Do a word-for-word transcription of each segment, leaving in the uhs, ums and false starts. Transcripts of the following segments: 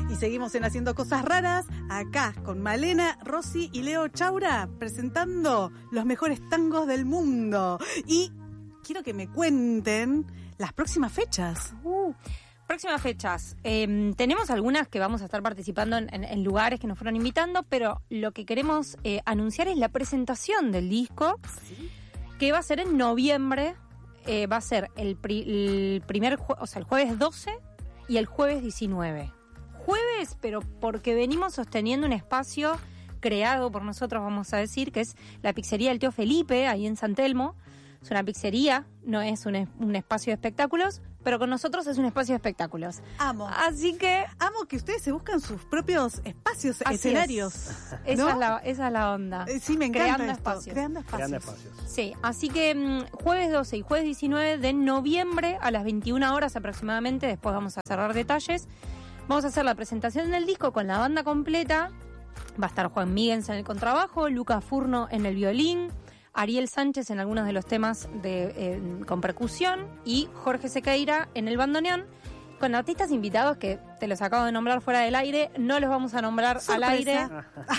Y seguimos en Haciendo Cosas Raras, acá con Malena, Rosy y Leo Chaura, presentando los mejores tangos del mundo. Y quiero que me cuenten las próximas fechas. Uh, próximas fechas. Eh, tenemos algunas que vamos a estar participando en, en, en lugares que nos fueron invitando, pero lo que queremos eh, anunciar es la presentación del disco, ¿sí? Que va a ser en noviembre. Eh, va a ser el, pri, el primer, jue- o sea, el jueves doce y el jueves diecinueve. Jueves, pero porque venimos sosteniendo un espacio creado por nosotros, vamos a decir, que es la pizzería del Tío Felipe, ahí en San Telmo. Es una pizzería, no es un, un espacio de espectáculos, pero con nosotros es un espacio de espectáculos. Amo. Así que... Amo que ustedes se buscan sus propios espacios, Así escenarios. Es. ¿No? Esa, es la, esa es la onda. Eh, sí, me encanta Creando esto. espacios. Creando espacios. Creando espacios. Sí, así que mmm, jueves doce y jueves diecinueve de noviembre a las veintiuna horas aproximadamente, después vamos a cerrar detalles. Vamos a hacer la presentación del disco con la banda completa. Va a estar Juan Míguez en el contrabajo, Lucas Furno en el violín, Ariel Sánchez en algunos de los temas de, eh, con percusión y Jorge Sequeira en el bandoneón, con artistas invitados que te los acabo de nombrar fuera del aire, no los vamos a nombrar Sorpresa. al aire,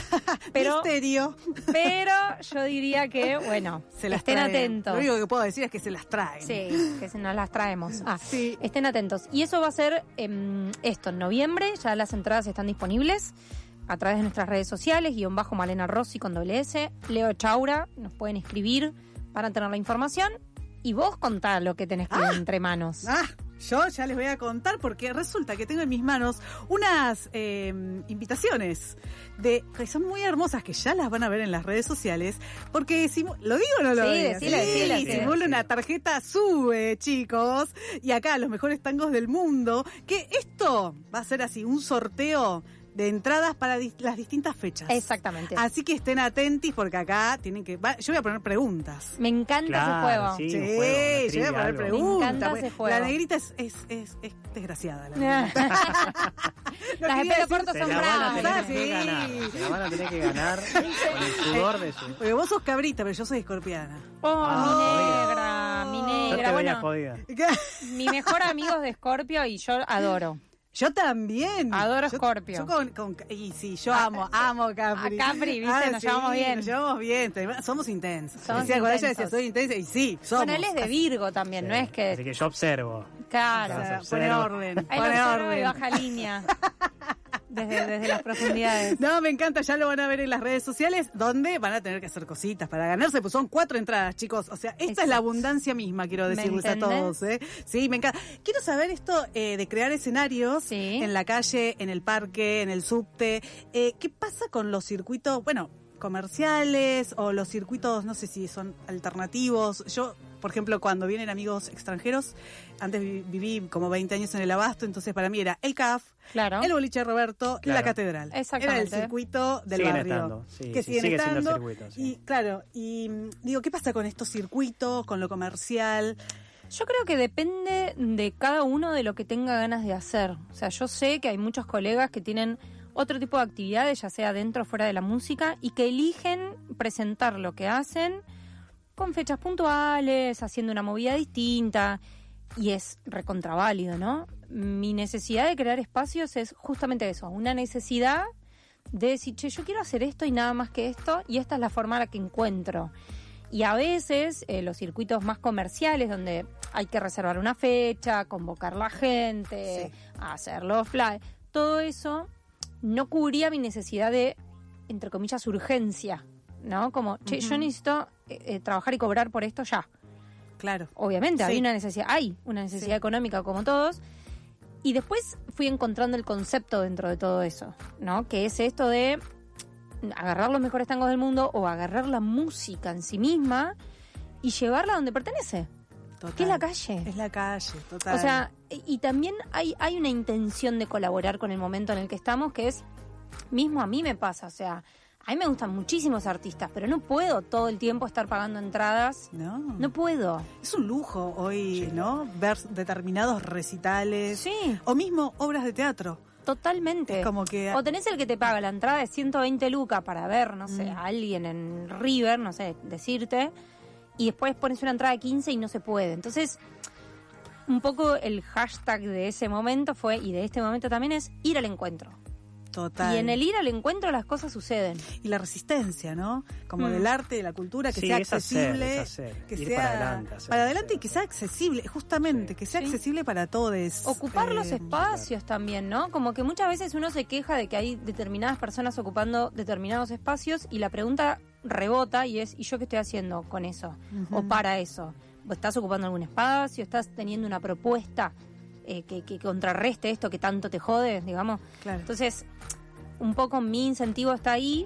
pero, Misterio. pero yo diría que, bueno, Se las estén traen. atentos. Lo único que puedo decir es que se las traen. Sí, que se nos las traemos. Ah, Sí. Estén atentos. Y eso va a ser eh, esto, en noviembre, ya las entradas están disponibles a través de nuestras redes sociales, guión bajo Malena Rossi con doble S, Leo Chaura, nos pueden escribir para tener la información. Y vos contá lo que tenés que Ah. entre manos. Ah, yo ya les voy a contar porque resulta que tengo en mis manos unas eh, invitaciones de que son muy hermosas, que ya las van a ver en las redes sociales, porque simu- ¿lo digo o no lo Sí, digo? decilo, decilo, decilo. Simulo una tarjeta SUBE, chicos, y acá los mejores tangos del mundo, que esto va a ser así, un sorteo de entradas para dis- las distintas fechas. Exactamente. Así que estén atentos porque acá tienen que... va- yo voy a poner preguntas. Me encanta Claro, ese juego. sí. Sí, un juego, una yo voy a trivia, poner algo. preguntas. Me encanta porque ese juego. La negrita es, es, es, es desgraciada. La negrita. No Las de quería pelo decir- corto Se son la van a bravas. tener que Sí. ganar. Se la van a tener que ganar con el sudor de su... Porque vos sos cabrita, pero yo soy escorpiana. Oh, Ah, mi negra, mi Yo te negra. veía Bueno, jodida. mi mejor amigo es de Escorpio y yo adoro. Yo también. Adoro Yo- Scorpio. Yo con, con- y sí, yo amo, amo Capri. a Capri, ¿viste? Nos llevamos bien. Nos llevamos bien. te- Somos intensos. Somos Decía, cuando ella intensos. decía, soy intensa, y sí, somos. Bueno, él es de Virgo también, no es que... Así que yo observo. Claro. O sea, Observa. pone orden, Él pone observa orden. y baja línea. Desde, desde las profundidades. No, me encanta, ya lo van a ver en las redes sociales, donde van a tener que hacer cositas para ganarse, pues son cuatro entradas, chicos. O sea, esta Exacto. es la abundancia misma, quiero ¿Me decirles a entendés? todos. ¿eh? Sí, me encanta. Quiero saber esto eh, de crear escenarios Sí. en la calle, en el parque, en el subte. Eh, ¿Qué pasa con los circuitos, bueno, comerciales o los circuitos, no sé si son alternativos? Yo... Por ejemplo, cuando vienen amigos extranjeros, antes vi- viví como veinte años en el Abasto, entonces para mí era el C A F, Claro. el boliche Roberto, Claro. la catedral. Exactamente. Era el circuito del Siguen barrio. estando, sí, que sí, siguen sigue siendo estando. circuito, sí. Y claro, y mm, digo, ¿qué pasa con estos circuitos, con lo comercial? Yo creo que depende de cada uno de lo que tenga ganas de hacer. O sea, yo sé que hay muchos colegas que tienen otro tipo de actividades, ya sea dentro o fuera de la música, y que eligen presentar lo que hacen con fechas puntuales, haciendo una movida distinta, y es recontraválido, ¿no? Mi necesidad de crear espacios es justamente eso, una necesidad de decir, che, yo quiero hacer esto y nada más que esto, y esta es la forma en la que encuentro. Y a veces eh, los circuitos más comerciales, donde hay que reservar una fecha, convocar la gente, Sí. hacer los flyers, todo eso no cubría mi necesidad de, entre comillas, urgencia, ¿no? Como, che, Ujú. yo necesito eh, eh, trabajar y cobrar por esto ya. Claro. Obviamente, Sí. hay una necesidad, hay una necesidad Sí. económica como todos. Y después fui encontrando el concepto dentro de todo eso, ¿no? Que es esto de agarrar los mejores tangos del mundo o agarrar la música en sí misma y llevarla donde pertenece, Total. que es la calle. Es la calle, total. O sea, y y también hay, hay una intención de colaborar con el momento en el que estamos, que es, mismo a mí me pasa, o sea, a mí me gustan muchísimos artistas, pero no puedo todo el tiempo estar pagando entradas, no. no puedo. Es un lujo hoy, Sí. ¿no? Ver determinados recitales. Sí, O mismo obras de teatro. totalmente. Es como que... O tenés el que te paga la entrada de ciento veinte lucas para ver, no sé, Mm. a alguien en River, no sé, decirte, y después pones una entrada de quince y no se puede. Entonces, un poco el hashtag de ese momento fue, y de este momento también, es ir al encuentro. Total. Y en el ir al encuentro las cosas suceden. Y la resistencia, ¿no? Como Mm. del arte, de la cultura, que Sí, sea es hacer, accesible. es hacer. Que Ir sea para adelante, hacer, para adelante hacer, y que sea accesible, justamente, Sí. que sea Sí. accesible para todos. Ocupar Eh, los espacios también, ¿no? Como que muchas veces uno se queja de que hay determinadas personas ocupando determinados espacios y la pregunta rebota y es, ¿y yo qué estoy haciendo con eso? Ujú. O para eso. ¿Vos ¿Estás ocupando algún espacio? ¿Estás teniendo una propuesta eh, que, que contrarreste esto que tanto te jode, digamos? Claro. Entonces, un poco mi incentivo está ahí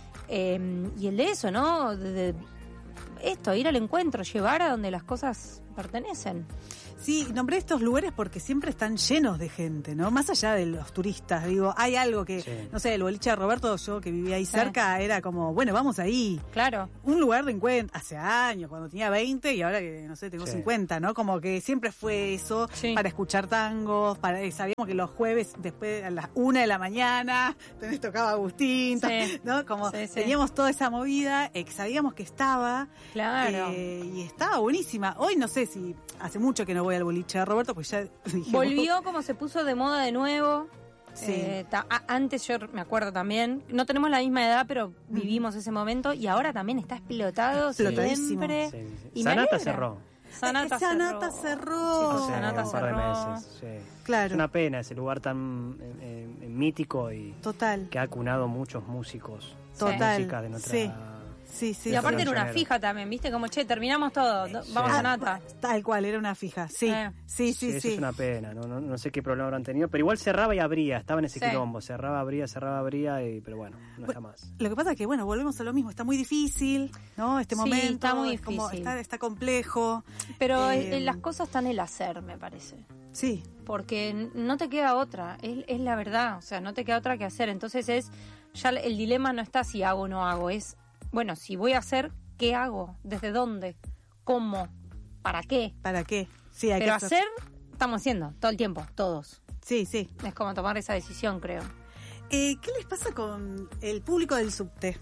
eh, y el de eso, ¿no? De, de esto, ir al encuentro, llevar a donde las cosas pertenecen. Sí, nombré estos lugares porque siempre están llenos de gente, ¿no? Más allá de los turistas, digo, hay algo que, Sí. no sé, el boliche de Roberto, yo que vivía ahí Sí. cerca, era como, bueno, vamos ahí. Claro. Un lugar de encuentro, hace años, cuando tenía veinte y ahora que, no sé, tengo Sí. cincuenta, ¿no? Como que siempre fue eso, Sí. para escuchar tangos, para eh, sabíamos que los jueves, después a las una de la mañana, tenés tocaba Agustín, Sí. ¿no? Como Sí, sí. teníamos toda esa movida, eh, que sabíamos que estaba, Claro. eh, y estaba buenísima. Hoy no sé si, hace mucho que no voy al boliche de Roberto, pues ya dije, Volvió como se puso de moda de nuevo. Sí. Eh, ta- a- antes yo me acuerdo también, no tenemos la misma edad, pero vivimos ese momento y ahora también está explotado Explotadísimo. siempre. Sí, sí, sí. Y me Sanata alegra. cerró. Sanata, Eh, Sanata cerró. cerró. Chicos, Hace Sanata un par de cerró. meses. Sí. Claro. Es una pena ese lugar tan eh, eh, mítico y Total, que ha acunado muchos músicos. Total, Música de nuestra... sí. sí, sí. Y aparte sí. era una Cancionero. fija también, ¿viste? Como, che, terminamos todo, do- vamos Ah, a Sanata. Tal cual, era una fija, sí, Eh. sí, sí, eso sí. es una pena, no, no, no sé qué problema habrán tenido, pero igual cerraba y abría, estaba en ese Sí. quilombo, cerraba, abría, cerraba, abría, y, pero bueno, no está más. Lo que pasa es que, bueno, volvemos a lo mismo, está muy difícil, ¿no? Este Sí, momento está muy es como- difícil. está, está complejo. Pero Eh, eh, las cosas están en el hacer, me parece. Sí, Porque n- no te queda otra, es, es la verdad, o sea, no te queda otra que hacer. Entonces es, ya el dilema no está si hago o no hago, es, bueno, si voy a hacer, ¿qué hago? ¿Desde dónde? ¿Cómo? ¿Para qué? ¿para qué? Sí, hay Pero que hacer, estamos haciendo, todo el tiempo, todos. Sí, sí. Es como tomar esa decisión, creo. Eh, ¿Qué les pasa con el público del subte?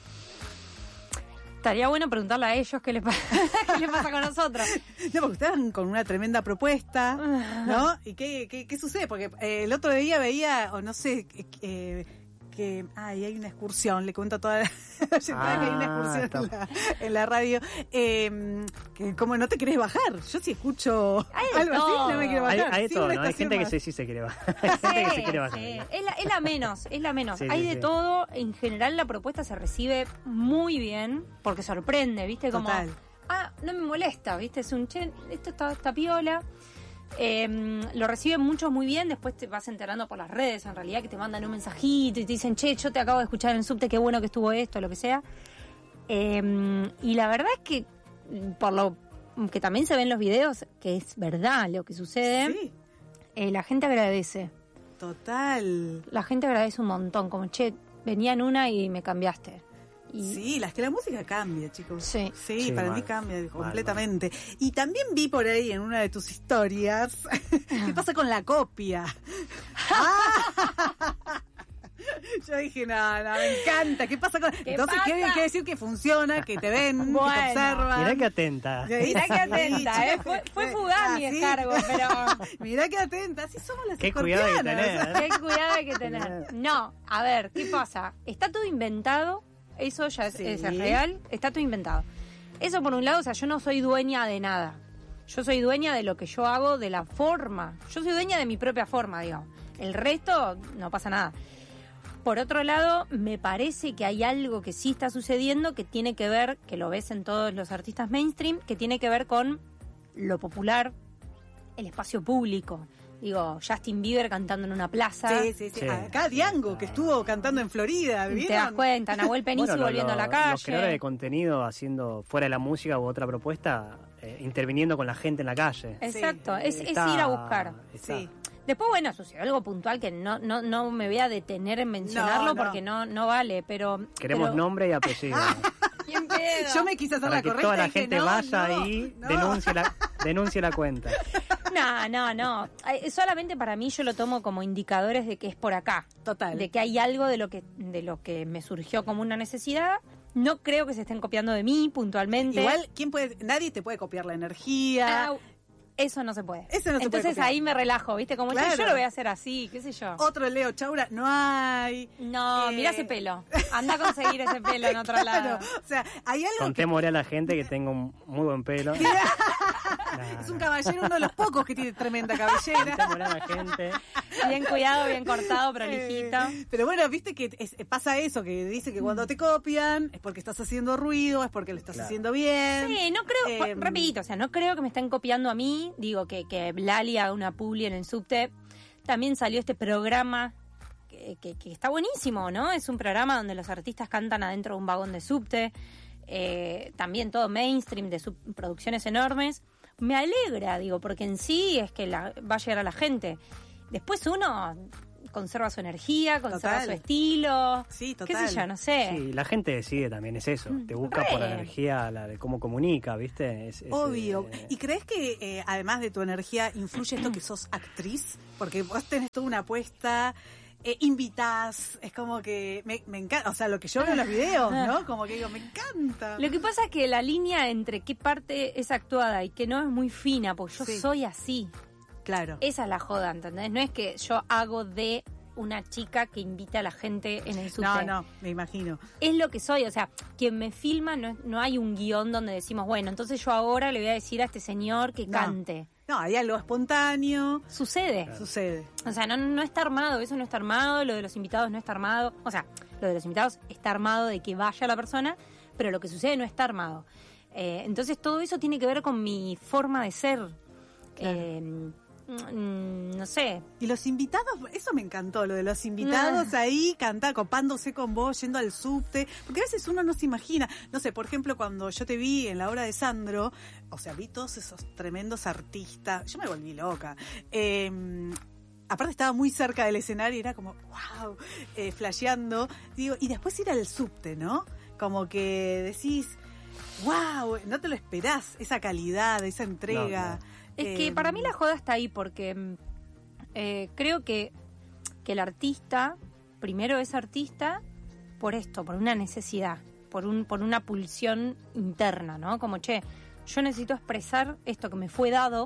Estaría bueno preguntarle a ellos qué les, pa- qué les pasa con nosotros. No, porque estaban con una tremenda propuesta, ¿no? ¿Y qué, qué, qué sucede? Porque eh, el otro día veía, o no sé, eh, que ay, hay una excursión, le cuento a toda la gente Ah, que hay una excursión está. en la, en la radio, eh, que como no te querés bajar, yo si escucho Hay de algo todo. así, no me quiero Hay, bajar. hay Sí, todo, una ¿no? Hay estación gente que más. sí, sí se quiere bajar. Hay gente que se quiere bajar. sí. Es, la, es la menos, es la menos. Sí, Hay sí, de sí. todo. En general la propuesta se recibe muy bien porque sorprende, ¿viste? Como, Total. ah, no me molesta, ¿viste? Es un, che, esto está, está piola. Eh, lo reciben muchos muy bien, después te vas enterando por las redes, en realidad, que te mandan un mensajito y te dicen, che, yo te acabo de escuchar en el subte, qué bueno que estuvo esto, lo que sea. Eh, y la verdad es que, por lo que también se ven los videos, que es verdad lo que sucede, Sí, eh, la gente agradece. total. La gente agradece un montón, como, che, venía en una y me cambiaste. Y, Sí, las que la música cambia, chicos. Sí. Sí, Sí, para mal. mí cambia Mal, completamente. Y también vi por ahí en una de tus historias qué pasa con la copia. Ah. Yo dije, no, no, me encanta. ¿Qué pasa con...? ¿Qué Entonces, ¿qué pasa? quiere decir que funciona, que te ven, que Bueno. te observan? Mirá que atenta. Mirá que atenta, ¿eh? Fue, fue fugaz mi Ah, sí. descargo, pero... Mirá que atenta, así somos las Qué cuidado hay que escorpianas. tener, ¿eh? Qué cuidado hay que tener. No, a ver, ¿qué pasa? Está todo inventado, eso ya es, Sí. es real, está todo inventado. Eso por un lado, o sea, yo no soy dueña de nada. Yo soy dueña de lo que yo hago, de la forma. Yo soy dueña de mi propia forma, digamos. El resto, no pasa nada. Por otro lado, me parece que hay algo que sí está sucediendo que tiene que ver, que lo ves en todos los artistas mainstream, que tiene que ver con lo popular, el espacio público. Digo, Justin Bieber cantando en una plaza. Sí, sí, sí. Sí. Acá Diango, que estuvo cantando en Florida, Te das ¿vieron? cuenta, Nahuel Penisi Bueno, lo- volviendo lo- a la calle. Los creadores de contenido haciendo fuera de la música u otra propuesta, eh, interviniendo con la gente en la calle. Exacto, es, es Está- ir a buscar. está. Sí. Después, bueno, sucedió algo puntual que no no no me voy a detener en mencionarlo No, no. porque no no vale, pero... Queremos pero- nombre y apellido. Bien pedo. Yo me quise hacer para la que correcta. toda la y dije, gente no, vaya no, ahí, no. denuncie la, denuncie la cuenta. No, no, no. Eh, Solamente para mí yo lo tomo como indicadores de que es por acá. Total. De que hay algo de lo que de lo que me surgió como una necesidad. No creo que se estén copiando de mí puntualmente. Igual, ¿quién puede? Nadie te puede copiar la energía. Ah, Eso no se puede. Eso no se Entonces puede ahí me relajo, ¿viste? Como Claro. yo, yo lo voy a hacer así, qué sé yo. Otro Leo Chaura, no hay. No, Eh, mira ese pelo. Anda a conseguir ese pelo en otro Claro, lado. o sea, hay algo que Contémosle a la gente que tengo un muy buen pelo. es un caballero, uno de los pocos que tiene tremenda cabellera. Contémosle a la gente. Bien cuidado, bien cortado, prolijito. Eh, pero bueno, viste que es- pasa eso, que dice que cuando te copian es porque estás haciendo ruido, es porque lo estás Claro. haciendo bien. Sí, no creo, Eh, repito, o sea, no creo que me estén copiando a mí. Digo que, que Lali haga una publi en el subte. También salió este programa que, que- que está buenísimo, ¿no? Es un programa donde los artistas cantan adentro de un vagón de subte. Eh, también todo mainstream de sub- producciones enormes. Me alegra, digo, porque en sí es que la, va a llegar a la gente. Después uno conserva su energía, conserva Total. su estilo. Sí, Qué total. sé yo, no sé. Sí, la gente decide también, es eso. Te busca por la Re. energía, la de cómo comunica, ¿viste? Es- es, Obvio. eh, ¿Y crees que eh, además de tu energía influye esto que sos actriz? Porque vos tenés toda una apuesta, eh, invitás, es como que me, me encanta, o sea, lo que yo veo en los videos, ¿no? Como que digo, me encanta. Lo que pasa es que la línea entre qué parte es actuada y qué no es muy fina, porque yo Sí. soy así. Claro. Esa es la joda, ¿entendés? No es que yo hago de una chica que invita a la gente en el subte. No, no, me imagino. Es lo que soy, o sea, quien me filma no, es- no hay un guión donde decimos, bueno, entonces yo ahora le voy a decir a este señor que No. cante. No, hay algo espontáneo, Sucede. sucede. O sea, no, no está armado, eso no está armado, lo de los invitados no está armado. O sea, lo de los invitados está armado de que vaya la persona, pero lo que sucede no está armado. Eh, entonces todo eso tiene que ver con mi forma de ser. Eh, mm, no sé. Y los invitados, eso me encantó, lo de los invitados ahí, cantar, copándose con vos, yendo al subte, porque a veces uno no se imagina, no sé, por ejemplo, cuando yo te vi en la obra de Sandro, o sea, vi todos esos tremendos artistas, yo me volví loca. Eh, aparte estaba muy cerca del escenario y era como, wow, eh, flasheando, digo, y después ir al subte, ¿no? Como que decís, wow, no te lo esperás, esa calidad, esa entrega. No, no. Es que Eh, para mí la joda está ahí porque mm, eh, creo que, que el artista, primero es artista por esto, por una necesidad, por un por una pulsión interna, ¿no? Como, che, yo necesito expresar esto que me fue dado.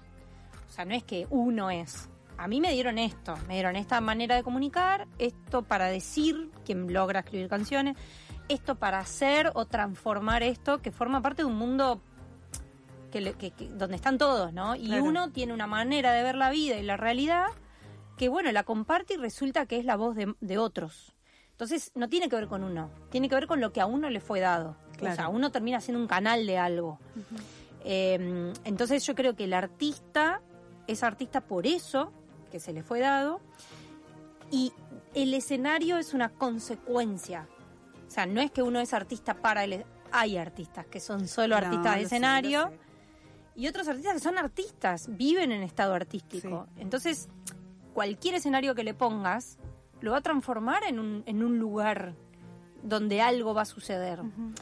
O sea, no es que uno es. A mí me dieron esto, me dieron esta manera de comunicar, esto para decir, quien logra escribir canciones, esto para hacer o transformar esto, que forma parte de un mundo que, le- que- que- donde están todos, ¿no? Y Claro. uno tiene una manera de ver la vida y la realidad que, bueno, la comparte y resulta que es la voz de, de otros. Entonces, no tiene que ver con uno, tiene que ver con lo que a uno le fue dado. Claro. O sea, uno termina siendo un canal de algo. Eh, entonces, yo creo que el artista es artista por eso, que se le fue dado, y el escenario es una consecuencia. O sea, no es que uno es artista para el... Hay artistas que son solo No, artistas de lo sé, escenario lo sé. y otros artistas que son artistas, viven en estado artístico. Entonces, cualquier escenario que le pongas lo va a transformar en un, en un lugar donde algo va a suceder.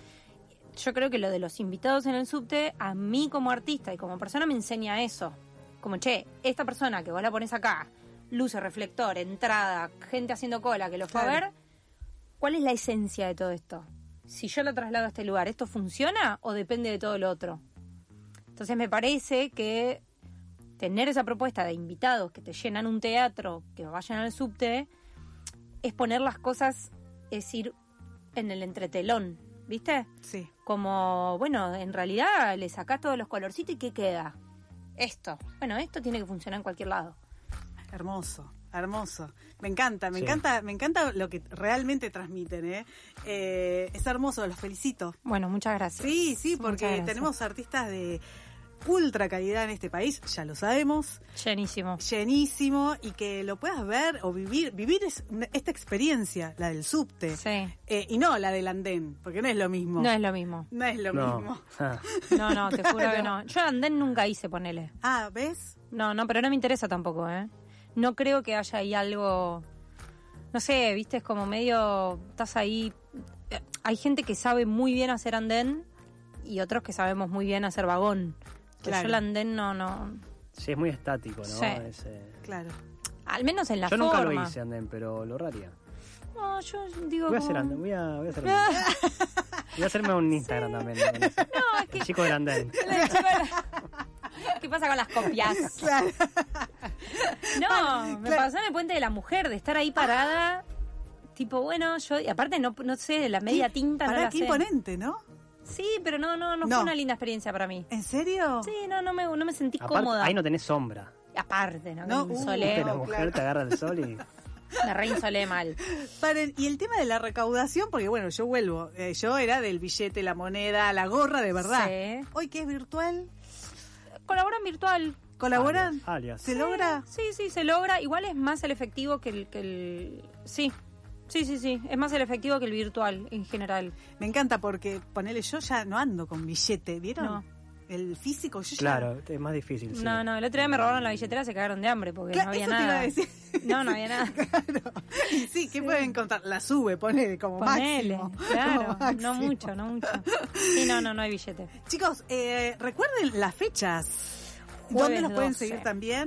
Yo creo que lo de los invitados en el subte, a mí como artista y como persona me enseña eso. Como, che, esta persona que vos la pones acá, luces, reflector, entrada, gente haciendo cola que lo fue a Claro. ver, ¿cuál es la esencia de todo esto? Si yo la traslado a este lugar, ¿esto funciona o depende de todo lo otro? Entonces me parece que tener esa propuesta de invitados que te llenan un teatro, que vayan al subte, es poner las cosas, es decir, en el entretelón, ¿viste? Sí. Como, bueno, en realidad le sacás todos los colorcitos y ¿qué queda? Esto. Bueno, esto tiene que funcionar en cualquier lado. Hermoso, hermoso. Me encanta, me Sí. encanta, me encanta lo que realmente transmiten, ¿eh? Eh, es hermoso, los felicito. Bueno, muchas gracias. Sí, sí, Muchas porque gracias. tenemos artistas de ultra calidad en este país, ya lo sabemos, Llenísimo. llenísimo, y que lo puedas ver o vivir, vivir es una- esta experiencia, la del subte, Sí. eh, y no la del andén, porque no es lo mismo. No es lo mismo. No es lo No. mismo. Ah, No, no, te juro que no. Yo andén nunca hice, ponele. Ah, ¿ves? No, no, pero no me interesa tampoco, ¿eh? No creo que haya ahí algo... No sé, viste, es como medio... Estás ahí... eh, Hay gente que sabe muy bien hacer andén y otros que sabemos muy bien hacer vagón. Pero Claro. yo el andén no, no... sí, es muy estático, ¿no? Sí. Es, eh, Claro. Al menos en la Yo forma. nunca lo hice andén, pero lo haría. No, yo digo... Voy a como- hacer andén, voy a, voy a hacer andén. Voy a hacerme un Instagram también. con eso. No, es que... El chico del andén. La chica- ¿Qué pasa con las copias? Claro. No, me Claro. pasó en el Puente de la Mujer, de estar ahí parada, tipo, bueno, yo, y aparte no, no sé, la media tinta no Pará, la qué sé. imponente, ¿no? Sí, pero no, no, no, No. fue una linda experiencia para mí. ¿En serio? Sí, no, no me, no me sentí Aparte, cómoda. ahí no tenés sombra. Aparte, ¿no? No, Me uh, insolé, la No, mujer claro. te agarra el sol y... me reinsolé mal. Paren, y el tema de la recaudación, porque bueno, yo vuelvo, eh, yo era del billete, la moneda, la gorra de verdad. Sí. Hoy que es virtual, Colaboran virtual. ¿colaboran? Alias, alias. ¿Se logra? Sí, sí, se logra. Igual es más el efectivo que el, que el... Sí, sí, sí, sí. Es más el efectivo que el virtual en general. Me encanta porque, ponele, yo ya no ando con billete, ¿vieron? No. El físico, yo ya... Claro, es más difícil. Sí. No, no, el otro día me robaron la billetera, se cagaron de hambre porque Claro, no había eso te iba nada. a decir. No, no había nada. Claro. Y sí, ¿qué pueden contar? La sube, ponele como Ponele, máximo. claro, Como máximo. no mucho, no mucho. Sí, no, no, no hay billete. Chicos, eh, recuerden las fechas. ¿Dónde Jueves los pueden doce. seguir también?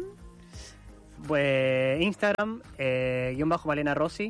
Pues Instagram, eh, guión bajo Malena Rossi,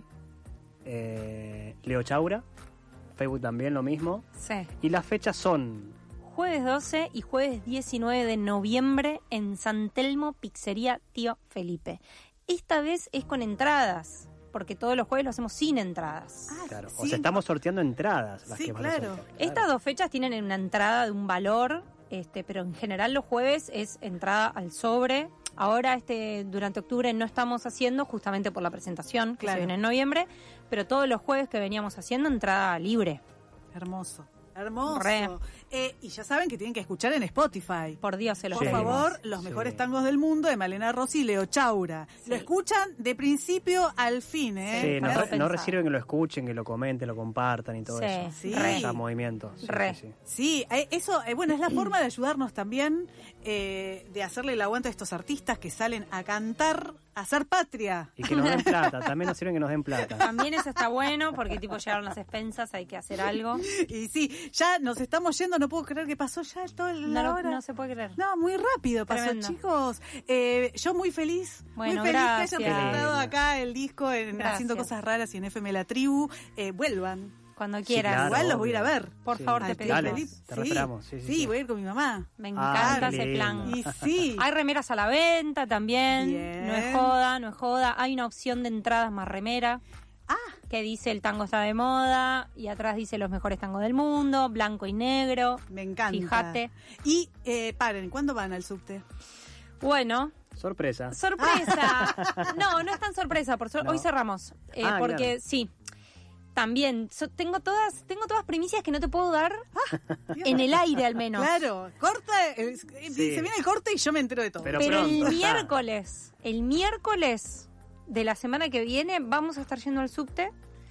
eh, Leo Chaura, Facebook también lo mismo. Sí. Y las fechas son... Jueves doce y jueves diecinueve de noviembre en San Telmo, Pizzería Tío Felipe. Esta vez es con entradas, porque todos los jueves lo hacemos sin entradas. Ah, Claro, o sí. sea, estamos sorteando entradas. Las Sí, que van a claro. sortear, claro. Estas dos fechas tienen una entrada de un valor, este, pero en general los jueves es entrada al sobre. Ahora, este, durante octubre no estamos haciendo, justamente por la presentación que Claro. se viene en noviembre, pero todos los jueves que veníamos haciendo, entrada libre. Hermoso. Hermoso. Re. Eh, y ya saben que tienen que escuchar en Spotify. Por Dios, se los Por Sí. pedimos. favor, los Sí. mejores tangos del mundo de Malena Rossi y Leo Chaura. Sí. Lo escuchan de principio al fin, ¿eh? Sí, está no, todo re- no pensado. reciben que lo escuchen, que lo comenten, lo compartan y todo Sí, eso. Sí. re. Esa movimiento. Sí, Re. sí, sí. Sí, eh, eso, eh, bueno, es la forma de ayudarnos también, eh, de hacerle el aguante a estos artistas que salen a cantar, a hacer patria. Y que nos den plata, también nos sirven que nos den plata. También eso está bueno, porque tipo llegaron las expensas, hay que hacer algo. Y sí, ya nos estamos yendo, no puedo creer que pasó ya toda No, la lo- hora. no se puede creer. No, muy rápido pasó, Tremendo. chicos. Eh, yo muy feliz, Bueno, muy feliz gracias. que hayan presentado acá el disco en Gracias. Haciendo Cosas Raras y en F M La Tribu. Eh, vuelvan. Cuando Sí, quieras. claro, Igual los voy a ir a obvio. ver. Por Sí. favor, te Al pedimos. Dale, Felipe. te esperamos. Sí, sí, sí. voy a ir con mi mamá. Me Ah, encanta qué ese lindo. plan. Y sí. Hay remeras a la venta también. Bien. No es joda, no es joda. Hay una opción de entradas más remera. Ah. Que dice el tango está de moda. Y atrás dice los mejores tangos del mundo. Blanco y negro. Me encanta. Fíjate. Y eh, paren, ¿cuándo van al subte? Bueno, Sorpresa. sorpresa. No, no es tan sorpresa. Por suer- No. Hoy cerramos. Eh, Ah, porque claro. sí. También so- tengo todas tengo todas primicias que no te puedo dar Dios. en el aire al menos. Claro, corta, eh, eh, Sí. se viene el corte y yo me entero de todo. Pero Pero el pronto. miércoles, el miércoles de la semana que viene vamos a estar yendo al subte.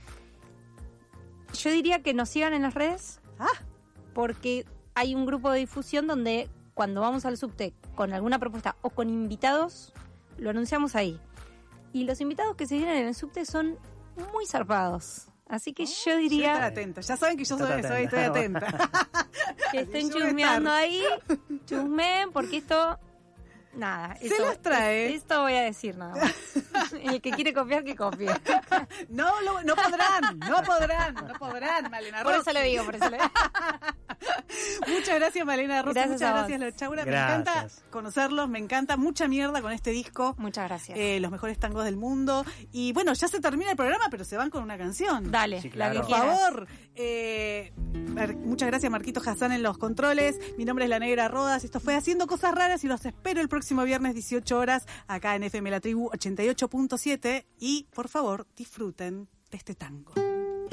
Yo diría que nos sigan en las redes Ah, porque hay un grupo de difusión donde cuando vamos al subte con alguna propuesta o con invitados, lo anunciamos ahí. Y los invitados que se vienen en el subte son muy zarpados. Así que yo voy a estar diría atenta. Ya saben que yo soy, Estate soy- estoy atenta. atenta. que estén Yo voy a chusmeando estar. ahí, chusmeen, porque esto, nada. Se eso- las trae. es- Esto voy a decir nada más. El que quiere copiar, que copie. No, lo- no podrán, no podrán, no podrán, Malena Por Rossi. eso lo digo, por eso lo digo. Muchas gracias, Malena Rossi. Gracias Muchas a vos. gracias, Leo Chaura. Me Gracias. encanta conocerlos, me encanta mucha mierda con este disco. Muchas gracias. Eh, los mejores tangos del mundo. Y bueno, ya se termina el programa, pero se van con una canción. Dale, Sí, la claro. que Por quieras. favor. Eh, Mar- muchas gracias, Marquito Hassan, en los controles. Mi nombre es La Negra Rodas. Esto fue Haciendo Cosas Raras y los espero el próximo viernes, dieciocho horas, acá en F M La Tribu ochenta y ocho punto siete. Y por favor, disfruten de este tango.